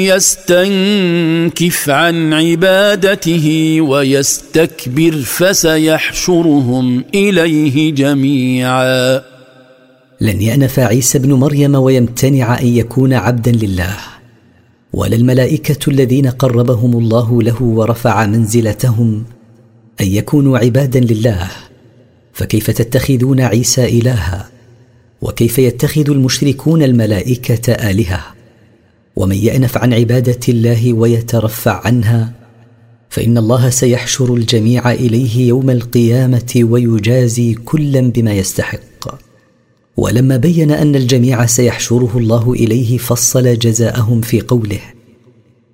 يستنكف عن عبادته ويستكبر فسيحشرهم إليه جميعا. لن يأنف عيسى ابن مريم ويمتنع أن يكون عبدا لله، ولا الملائكة الذين قربهم الله له ورفع منزلتهم أن يكونوا عبادا لله. فكيف تتخذون عيسى إلها؟ وكيف يتخذ المشركون الملائكة آلهة؟ ومن يأنف عن عبادة الله ويترفع عنها فإن الله سيحشر الجميع إليه يوم القيامة ويجازي كلا بما يستحق. ولما بين أن الجميع سيحشره الله إليه فصل جزاءهم في قوله: